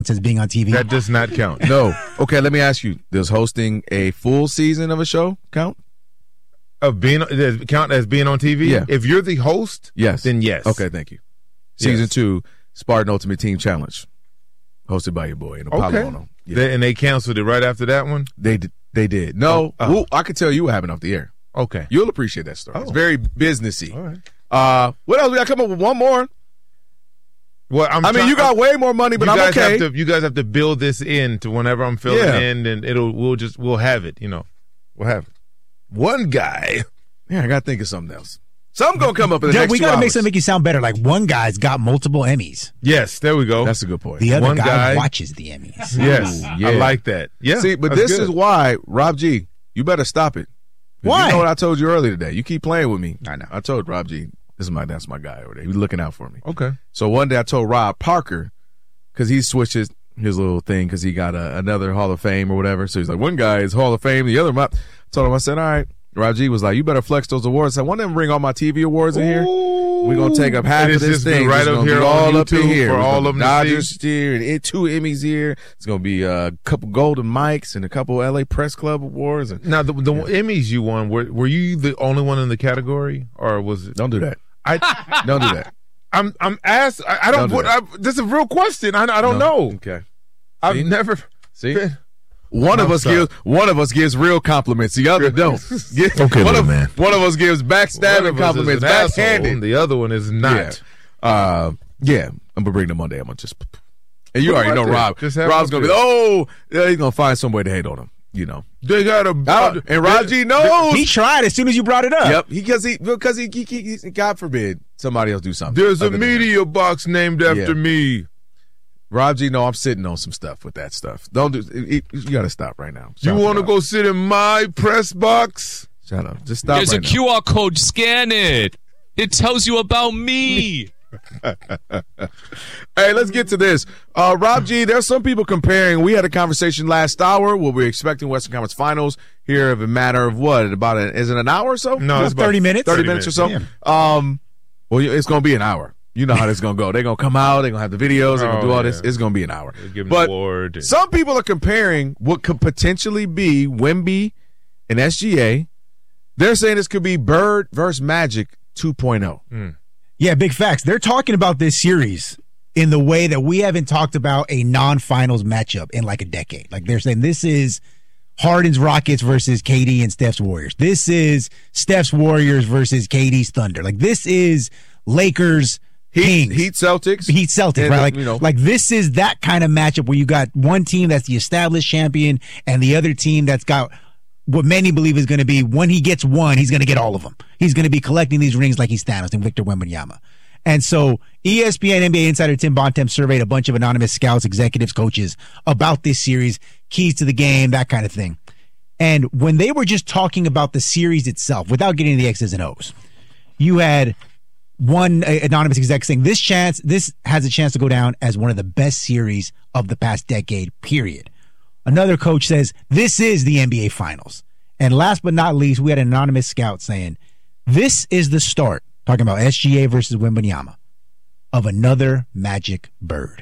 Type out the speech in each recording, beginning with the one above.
since being on TV. That does not count. No. Okay, let me ask you. Does hosting a full season of a show count? Does it count as being on TV? Yeah. If you're the host, Yes. then yes. Okay, thank you. Season Yes. 2, Spartan Ultimate Team Challenge, hosted by your boy and Apollo. Okay. Yeah. And they canceled it right after that one? They did. No, Oh. I can tell you what happened off the air. Okay. You'll appreciate that story. It's Oh. very businessy. All right. What else? We got to come up with one more. Well, You got way more money, but I'm okay. You guys have to build this in to whenever I'm filling in, and we'll have it. We'll have it. One guy. Yeah, I got to think of something else. Something going to come up in the next we 2 got to hours. make something make you sound better. Like one guy's got multiple Emmys. Yes, there we go. That's a good point. The other One guy guy- watches the Emmys. Yes, yeah. I like that. Yeah. See, but that's this good. is why, Rob G, you better stop it. 'Cause Why? You know what I told you earlier today. You keep playing with me. I know. I told Rob G, that's my guy over there. He's looking out for me. Okay. So one day I told Rob Parker, because he switched his little thing because he got another Hall of Fame or whatever. So he's like, one guy is Hall of Fame, the other not. I told him, I said, all right. Rob G was like, you better flex those awards. I said, why don't bring all my TV awards in here? We're going to take up half And of it's this just be thing. right It's up gonna here be on all up in YouTube here. for We're all gonna of them to Dodgers here and 2 Emmys here. It's going to be a couple Golden Mics and a couple LA Press Club awards. And Now, the Emmys you won, were you the only one in the category, or was it? don't do that. I Don't do that. I'm asked. I don't. Don't do that. This is a real question. I don't know. Okay. I've See? never. See? One of us gives real compliments. The other don't. Okay, one little of man. One of us gives backstabbing compliments, backhanded. The other one is not. Yeah. I'm gonna bring the Monday. I'm gonna just. And you Put already him know out there. Rob. Just have Rob's him gonna up be. He's gonna find some way to hate on him. They got And Rob G knows. He tried as soon as you brought it up. Yep. Because he God forbid somebody else do something. There's a other than him. media box named after me. Rob G, no, I'm sitting on some stuff with that stuff. Don't do. You got to stop right now. You want to go sit in my press box? Shut up. Just stop. There's right a now. QR code. Scan it. It tells you about me. Hey, let's get to this. Rob G, there's some people comparing. We had a conversation last hour where we're expecting Western Conference Finals here of a matter of what? Is it an hour or so? No, it's about 30 minutes. 30 minutes or so. Yeah. Well, it's going to be an hour. You know how this is going to go. They're going to come out. They're going to have the videos. They're going to do all this. yeah. It's going to be an hour. They give him But an award. some people are comparing what could potentially be Wemby and SGA. They're saying this could be Bird versus Magic 2.0. Yeah, big facts. They're talking about this series in the way that we haven't talked about a non-finals matchup in like a decade. Like they're saying this is Harden's Rockets versus KD and Steph's Warriors. This is Steph's Warriors versus KD's Thunder. Like this is Lakers Kings. Heat Celtics. Heat Celtics, And, right? Like this is that kind of matchup where you got one team that's the established champion and the other team that's got what many believe is going to be when he gets one, he's going to get all of them. He's going to be collecting these rings like he's Thanos and Victor Wembanyama. And so ESPN NBA insider Tim Bontemps surveyed a bunch of anonymous scouts, executives, coaches about this series, keys to the game, that kind of thing. And when they were just talking about the series itself, without getting into the X's and O's, you had one anonymous exec saying this has a chance to go down as one of the best series of the past decade, period. Another coach says this is the NBA Finals. And last but not least, we had an anonymous scout saying this is the start, talking about SGA versus Wembanyama, of another Magic Bird.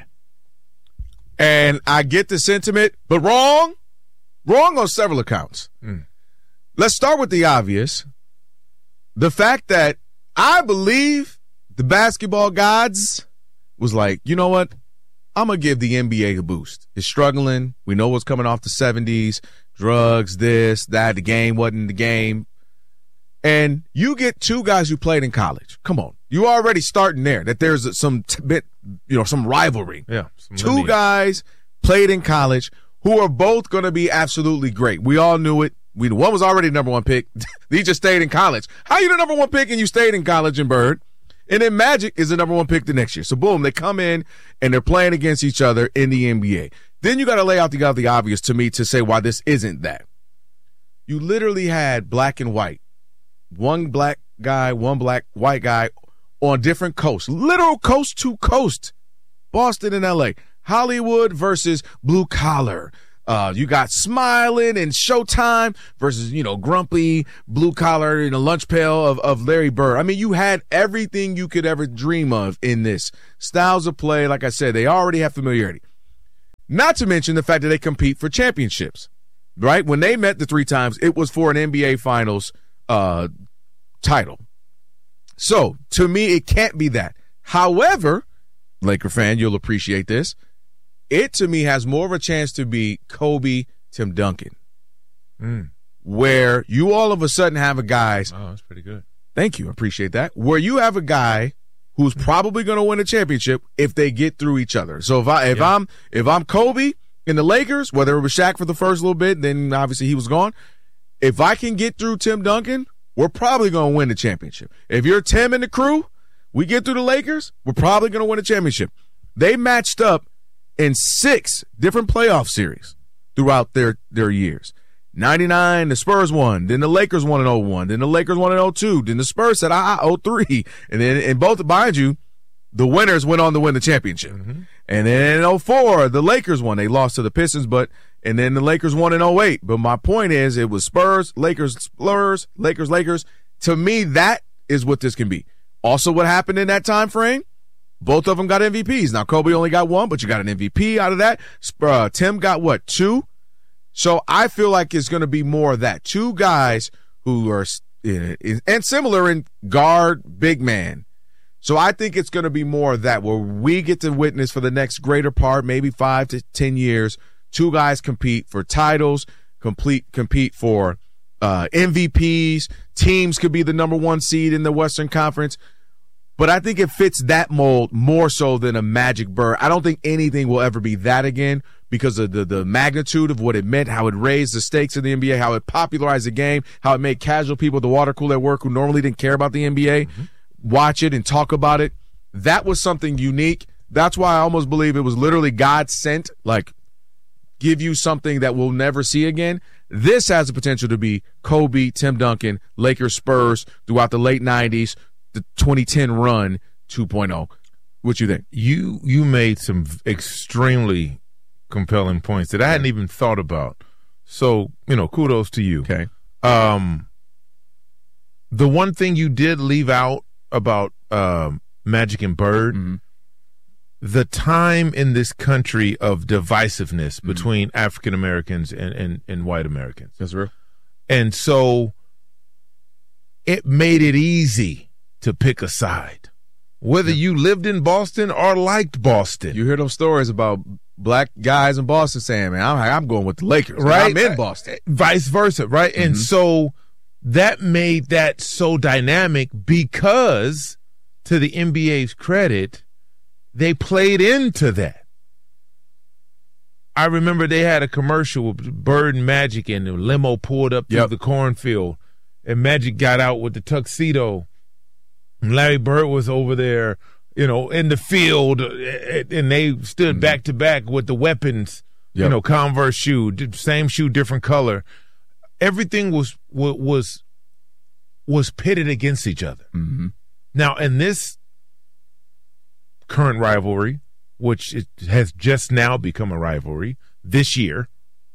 And I get the sentiment, but wrong. Wrong on several accounts. Let's start with the obvious. The fact that I believe the basketball gods was like, you know what? I'm going to give the NBA a boost. It's struggling. We know what's coming off the 70s. Drugs, this, that. The game wasn't the game. And you get 2 guys who played in college. Come on. You already starting there, that there's some rivalry. Yeah. 2 guys played in college who are both going to be absolutely great. We all knew it. One was already number 1 pick. He just stayed in college. How you the number 1 pick and you stayed in college in Bird? And then Magic is the number 1 pick the next year. So boom, they come in and they're playing against each other in the NBA. Then you got to lay out the obvious to me to say why this isn't that. You literally had black and white. One black guy, one white guy on different coasts. Literal coast to coast. Boston and LA. Hollywood versus blue collar. You got Smiling and Showtime versus, grumpy, blue collar in a lunch pail of Larry Bird. I mean, you had everything you could ever dream of in this. Styles of play, like I said, they already have familiarity. Not to mention the fact that they compete for championships, right? When they met the 3 times, it was for an NBA Finals title. So, to me, it can't be that. However, Laker fan, you'll appreciate this. It, to me, has more of a chance to be Kobe, Tim Duncan, where you all of a sudden have a guy. Oh, that's pretty good. Thank you. I appreciate that. Where you have a guy who's probably going to win a championship if they get through each other. So if I'm Kobe in the Lakers, whether it was Shaq for the first little bit, then obviously he was gone. If I can get through Tim Duncan, we're probably going to win the championship. If you're Tim and the crew, we get through the Lakers, we're probably going to win a championship. They matched up in 6 different playoff series throughout their years. 99, the Spurs won. Then the Lakers won in 01. Then the Lakers won in 02. Then the Spurs said, 03. And then in both, mind you, the winners went on to win the championship. Mm-hmm. And then in 04, the Lakers won. They lost to the Pistons, and then the Lakers won in 08. But my point is, it was Spurs, Lakers, Spurs, Lakers, Lakers. To me, that is what this can be. Also, what happened in that time frame, both of them got MVPs. Now, Kobe only got 1, but you got an MVP out of that. Tim got, 2? So I feel like it's going to be more of that. 2 guys who are and similar in guard, big man. So I think it's going to be more of that, where we get to witness for the next greater part, maybe 5 to 10 years, 2 guys compete for titles, compete for MVPs. Teams could be the number 1 seed in the Western Conference. But I think it fits that mold more so than a Magic Bird. I don't think anything will ever be that again because of the magnitude of what it meant, how it raised the stakes of the NBA, how it popularized the game, how it made casual people at the water cooler at work who normally didn't care about the NBA watch it and talk about it. That was something unique. That's why I almost believe it was literally God sent, like, give you something that we'll never see again. This has the potential to be Kobe, Tim Duncan, Lakers, Spurs throughout the late 90s, the 2010 run 2.0. What you think? You made some extremely compelling points that I hadn't even thought about. So, kudos to you. Okay. The one thing you did leave out about Magic and Bird, the time in this country of divisiveness between African Americans and white Americans. That's real. And so it made it easy to pick a side, whether you lived in Boston or liked Boston. You hear those stories about black guys in Boston saying, man, I'm going with the Lakers. Right? I'm in Boston. Vice versa, right? And so that made that so dynamic because, to the NBA's credit, they played into that. I remember they had a commercial with Bird and Magic, and the limo pulled up through the cornfield, and Magic got out with the tuxedo. And Larry Bird was over there, in the field, and they stood back to back with the weapons, Converse shoe, same shoe, different color. Everything was pitted against each other. Mm-hmm. Now, in this current rivalry, which it has just now become a rivalry this year,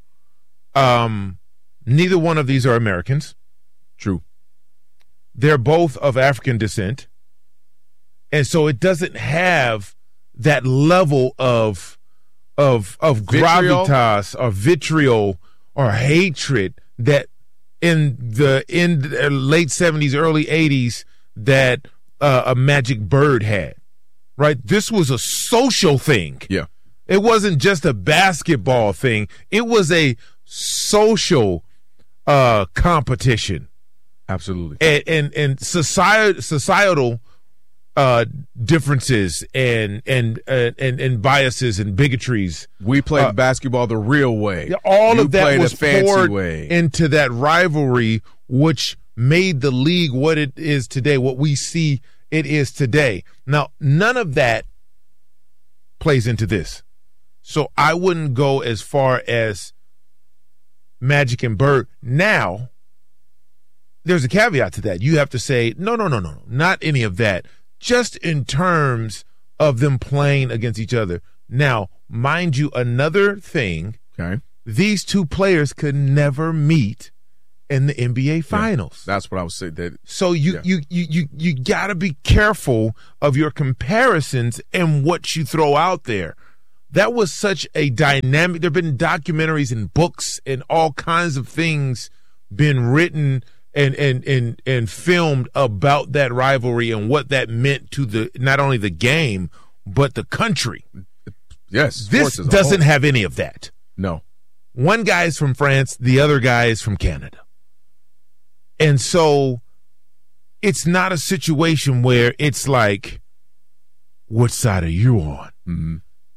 neither one of these are Americans. True. They're both of African descent. And so it doesn't have that level of gravitas or vitriol or hatred that in the late 70s, early 80s that a Magic Bird had. Right? This was a social thing. Yeah. It wasn't just a basketball thing. It was a social competition. Absolutely. And societal differences and biases and bigotries. We played basketball the real way. All of that was poured way into that rivalry, which made the league what it is today, what we see it is today. Now, none of that plays into this. So I wouldn't go as far as Magic and Bird. Now, there's a caveat to that. You have to say, no, not any of that. Just in terms of them playing against each other. Now, mind you, another thing, these two players could never meet in the NBA Finals. That's what I was saying. So you got to be careful of your comparisons and what you throw out there. that was such a dynamic. There have been documentaries and books and all kinds of things been written and filmed about that rivalry and what that meant to not only the game but the country. Yes, this doesn't have any of that. No. One guy is from France, the other guy is from Canada. And so it's not a situation where it's like, what side are you on? Mm-hmm.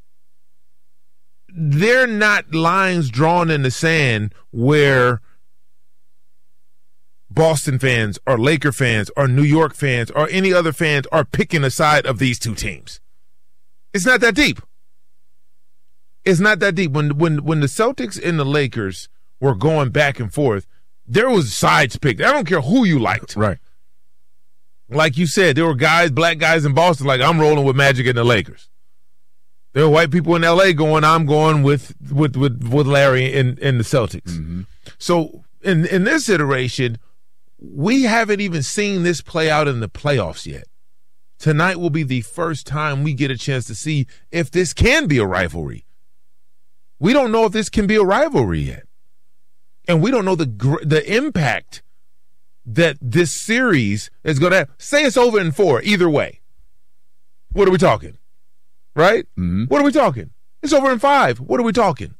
They're not lines drawn in the sand where Boston fans or Laker fans or New York fans or any other fans are picking a side of these two teams. It's not that deep. It's not that deep. When the Celtics and the Lakers were going back and forth, there was sides picked. I don't care who you liked. Right. Like you said, there were black guys in Boston like, I'm rolling with Magic and the Lakers. There were white people in L.A. going, I'm going with Larry and the Celtics. Mm-hmm. So in this iteration, we haven't even seen this play out in the playoffs yet. Tonight will be the first time we get a chance to see if this can be a rivalry. We don't know if this can be a rivalry yet. And we don't know the impact that this series is going to have. Say it's over in 4, either way. What are we talking? Right? Mm-hmm. What are we talking? It's over in 5. What are we talking?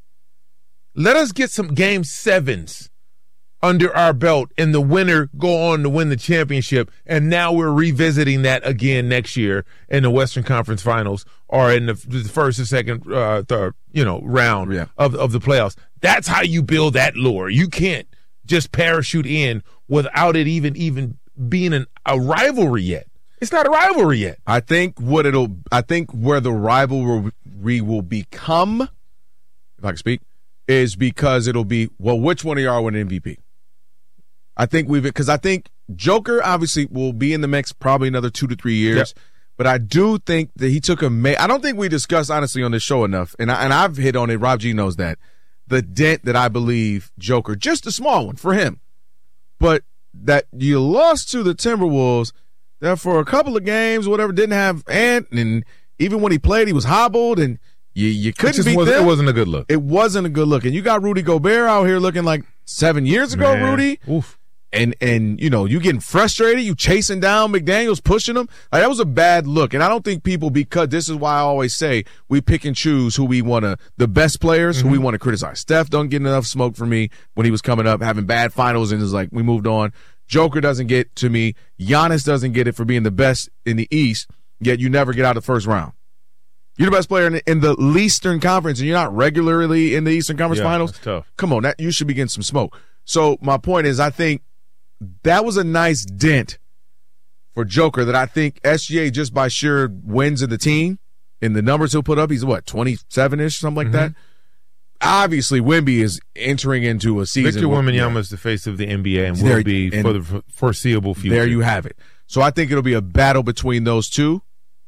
Let us get some game 7s under our belt and the winner go on to win the championship. And now we're revisiting that again next year in the Western Conference Finals or in the first or second third, round of the playoffs. That's how you build that lore. You can't just parachute in without it even being a rivalry yet. It's not a rivalry yet. I think where the rivalry will become, if I can speak, is because it'll be, well, which one of y'all win MVP? I think Joker obviously will be in the mix probably another 2 to 3 years. Yep. But I do think that he took I don't think we discussed honestly on this show enough, and I've hit on it. Rob G knows that. The dent that I believe Joker, just a small one for him, but that you lost to the Timberwolves that for a couple of games, whatever, didn't have Ant, and even when he played, he was hobbled, and you couldn't beat them. It wasn't a good look. It wasn't a good look. And you got Rudy Gobert out here looking like 7 years ago, Man. Rudy. Oof. And you getting frustrated, you chasing down McDaniels, pushing him. Like, that was a bad look. And I don't think people, because this is why I always say we pick and choose who we want to, the best players who we want to criticize. Steph don't get enough smoke for me when he was coming up, having bad finals, and is like, we moved on. Joker doesn't get to me. Giannis doesn't get it for being the best in the East, yet you never get out of the first round. You're the best player in the Eastern Conference, and you're not regularly in the Eastern Conference Finals. That's tough. Come on, you should be getting some smoke. So my point is, I think that was a nice dent for Joker that I think SGA, just by sheer wins of the team and the numbers he'll put up, he's what, 27-ish, something like that? Obviously, Wemby is entering into a season. Victor Wembanyama is the face of the NBA and will be for the foreseeable future. There you have it. So I think it'll be a battle between those two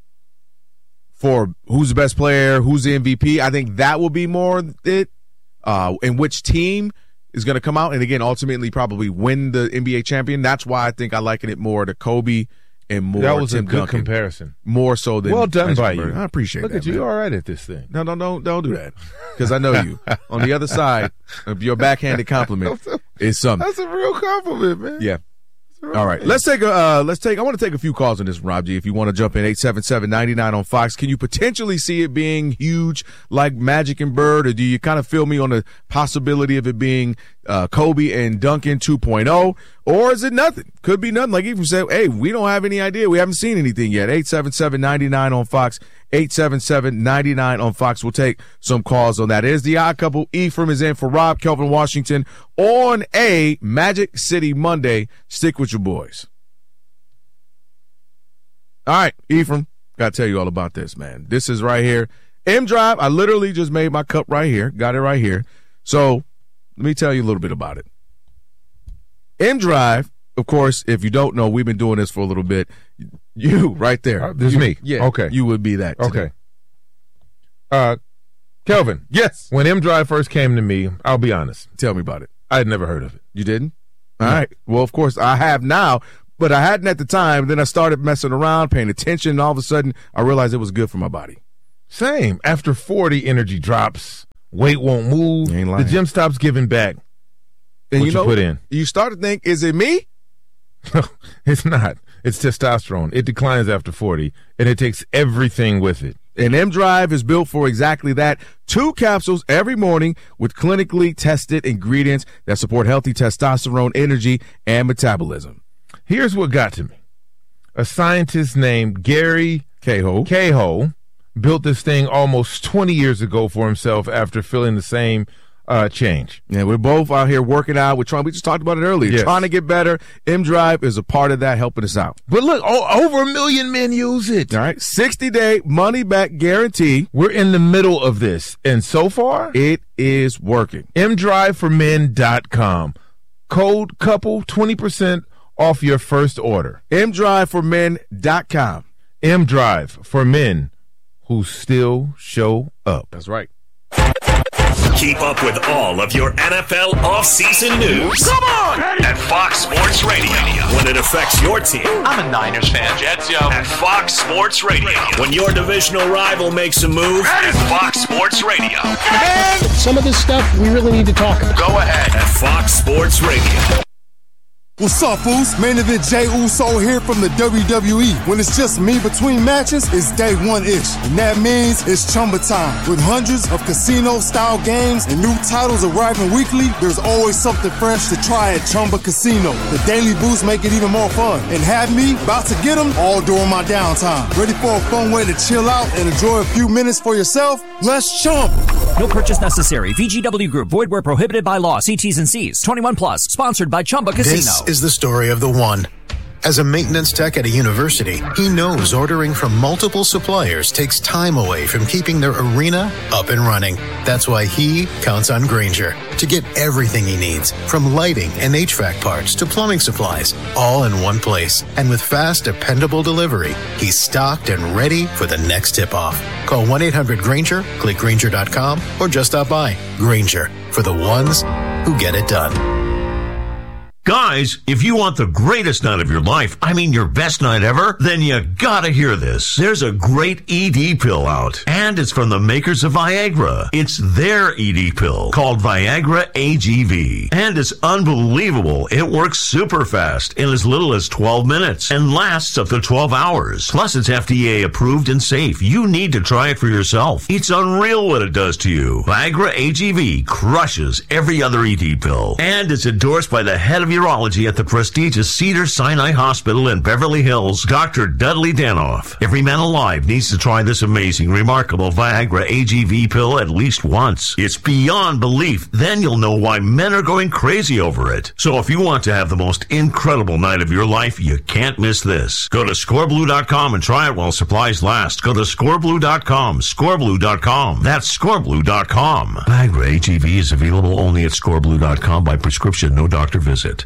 for who's the best player, who's the MVP. I think that will be more it, and which team is going to come out and, again, ultimately probably win the NBA champion. That's why I think I liken it more to Kobe and more That was Tim a good Duncan. Comparison. More so than well done by Bird. you. I appreciate Look that. Look at you. Man. You're all right at this thing. No, don't do that, because I know you. On the other side of your backhanded compliment is something. That's a real compliment, man. Yeah. All right. Let's take I want to take a few calls on this, Rob G. If you want to jump in, 877-99 on Fox. Can you potentially see it being huge like Magic and Bird, or do you kind of feel me on the possibility of it being Kobe and Duncan 2.0, or is it nothing? Could be nothing. Like Ephraim said, hey, we don't have any idea. We haven't seen anything yet. 877-99 on Fox. 877-99 on Fox. We'll take some calls on that. It is the Odd Couple. Ephraim is in for Rob, Kelvin Washington on a Magic City Monday. Stick with your boys. All right, Ephraim, got to tell you all about this, man. This is right here. M Drive, I literally just made my cup right here. Got it right here. So let me tell you a little bit about it. M Drive, of course, if you don't know, we've been doing this for a little bit. You, right there. This is me. Yeah. Okay. You would be that today. Okay. Kelvin. Yes. When M Drive first came to me, I'll be honest, Tell me about it. I had never heard of it. You didn't? All right. Well, of course, I have now, but I hadn't at the time. Then I started messing around, paying attention, and all of a sudden, I realized it was good for my body. Same. After 40, energy drops. Weight won't move. You ain't The lying. gym stops giving back And what you put in. You start to think, is it me? It's not. It's testosterone. It declines after 40, and it takes everything with it. And M-Drive is built for exactly that. 2 capsules every morning with clinically tested ingredients that support healthy testosterone, energy, and metabolism. Here's what got to me. A scientist named Gary Cahill. built this thing almost 20 years ago for himself after feeling the same change. Yeah, we're both out here working out. We just talked about it earlier. Yes. Trying to get better. M-Drive is a part of that, helping us out. But look, over 1 million men use it. All right. 60-day money-back guarantee. We're in the middle of this, and so far, It is working. mdriveformen.com. Code COUPLE, 20% off your first order. mdriveformen.com. M-Drive for men who still show up. That's right. Keep up with all of your NFL offseason news. Come on! At Fox Sports Radio. When it affects your team. I'm a Niners fan. Jets, yo. At Fox Sports Radio. When your divisional rival makes a move. At Fox Sports Radio. Some of this stuff we really need to talk about. Go ahead. At Fox Sports Radio. What's up, fools? Main event Jey Uso here from the WWE. When it's just me between matches, it's day one-ish. And that means it's Chumba time. With hundreds of casino-style games and new titles arriving weekly, there's always something fresh to try at Chumba Casino. The daily boosts make it even more fun. And have me about to get them all during my downtime. Ready for a fun way to chill out and enjoy a few minutes for yourself? Let's chump! No purchase necessary. VGW Group. Void where prohibited by law. See T's and C's. 21 plus. Sponsored by Chumba Casino. This is the story of the one. As a maintenance tech at a university, he knows ordering from multiple suppliers takes time away from keeping their arena up and running. That's why he counts on Grainger to get everything he needs, from lighting and HVAC parts to plumbing supplies, all in one place. And with fast, dependable delivery, he's stocked and ready for the next tip-off. Call 1-800-GRAINGER, click Grainger.com, or just stop by. Grainger, for the ones who get it done. Guys, if you want the greatest night of your life, I mean your best night ever, then you gotta hear this. There's a great ED pill out, and it's from the makers of Viagra. It's their ED pill called Viagra AGV, and it's unbelievable. It works super fast in as little as 12 minutes and lasts up to 12 hours. Plus, it's FDA approved and safe. You need to try it for yourself. It's unreal what it does to you. Viagra AGV crushes every other ED pill, and it's endorsed by the head of urology at the prestigious Cedars-Sinai Hospital in Beverly Hills, Dr. Dudley Danoff. Every man alive needs to try this amazing, remarkable Viagra AGV pill at least once. It's beyond belief. Then you'll know why men are going crazy over it. So if you want to have the most incredible night of your life, you can't miss this. Go to scoreblue.com and try it while supplies last. Go to scoreblue.com, scoreblue.com. That's scoreblue.com. Viagra AGV is available only at scoreblue.com by prescription, no doctor visit.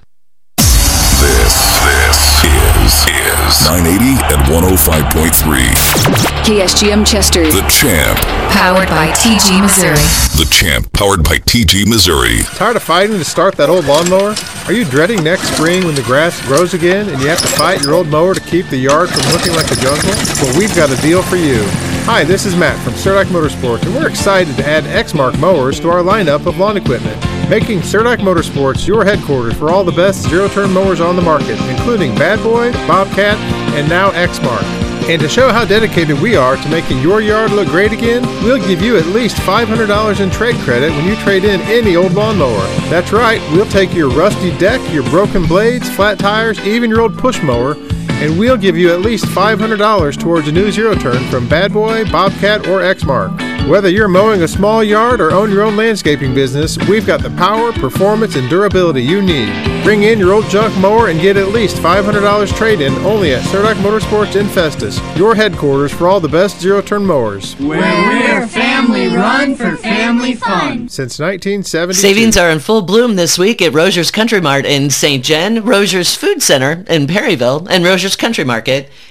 This is 980 and 105.3. KSGM Chester. The Champ. Powered by TG Missouri. The Champ, powered by TG Missouri. Tired of fighting to start that old lawnmower? Are you dreading next spring when the grass grows again and you have to fight your old mower to keep the yard from looking like a jungle? Well, we've got a deal for you. Hi, this is Matt from Surdac Motorsports, and we're excited to add Exmark mowers to our lineup of lawn equipment, making Surdac Motorsports your headquarters for all the best zero-turn mowers on the market, including Bad Boy, Bobcat, and now Exmark. And to show how dedicated we are to making your yard look great again, we'll give you at least $500 in trade credit when you trade in any old lawnmower. That's right, we'll take your rusty deck, your broken blades, flat tires, even your old push mower, and we'll give you at least $500 towards a new zero-turn from Bad Boy, Bobcat, or Exmark. Whether you're mowing a small yard or own your own landscaping business, we've got the power, performance, and durability you need. Bring in your old junk mower and get at least $500 trade-in only at Surdac Motorsports in Festus, your headquarters for all the best zero-turn mowers. Where we're family run for family fun. Since 1970. Savings are in full bloom this week at Rogers Country Mart in St. Jen, Rogers Food Center in Perryville, and Rogers Country Market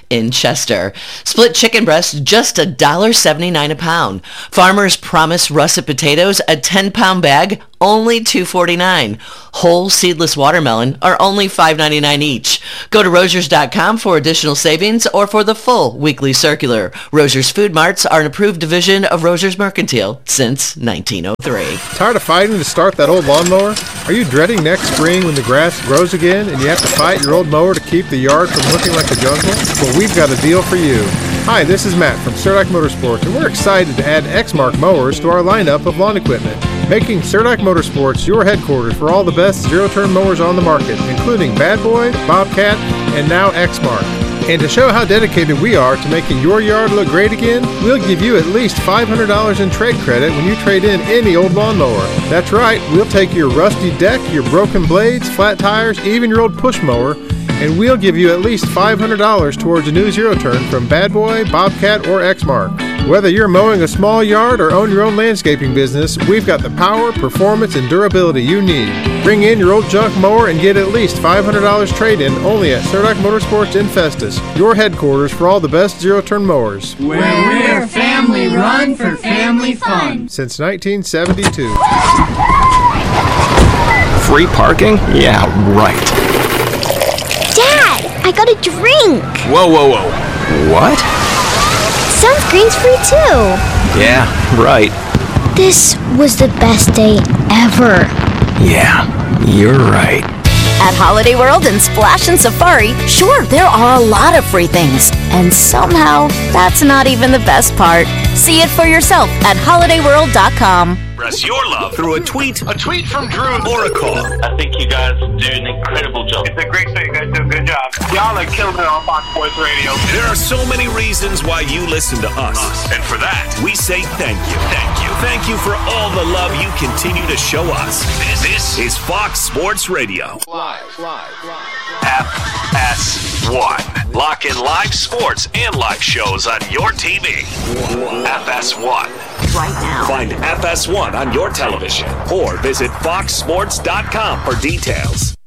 in Chester. Split chicken breast, just $1.79 a pound. Farmer's Promise russet potatoes, a 10-pound bag, only $2.49. Whole seedless watermelon are only $5.99 each. Go to Rogers.com for additional savings or for the full weekly circular. Rogers Food Marts are an approved division of Rogers Mercantile since 1903. Tired of fighting to start that old lawnmower? Are you dreading next spring when the grass grows again and you have to fight your old mower to keep the yard from looking like a jungle? Well, we've got a deal for you. Hi, this is Matt from Surdac Motorsports, and we're excited to add Exmark mowers to our lineup of lawn equipment, making Surdac Motorsports your headquarters for all the best zero-turn mowers on the market, including Bad Boy, Bobcat, and now Exmark. And to show how dedicated we are to making your yard look great again, we'll give you at least $500 in trade credit when you trade in any old lawnmower. That's right, we'll take your rusty deck, your broken blades, flat tires, even your old push mower, and we'll give you at least $500 towards a new zero-turn from Bad Boy, Bobcat, or Exmark. Whether you're mowing a small yard or own your own landscaping business, we've got the power, performance, and durability you need. Bring in your old junk mower and get at least $500 trade-in only at Surdac Motorsports in Festus, your headquarters for all the best zero-turn mowers. Where we're family run for family fun. Since 1972. Free parking? Yeah, right. Dad, I got a drink. Whoa, whoa, whoa. What? Sunscreen's free too. Yeah, right. This was the best day ever. Yeah, you're right. At Holiday World and Splash and Safari, sure, there are a lot of free things. And somehow, that's not even the best part. See it for yourself at holidayworld.com. Express your love through a tweet from Drew, or a call. I think you guys do an incredible job. It's a great show. You guys do a good job. Y'all are killing it on Fox Sports Radio. There are so many reasons why you listen to us. And for that, we say thank you. Thank you. Thank you for all the love you continue to show us. This is Fox Sports Radio. Live. FS1. Lock in live sports and live shows on your TV. FS1. Right now. Find FS1 on your television or visit foxsports.com for details.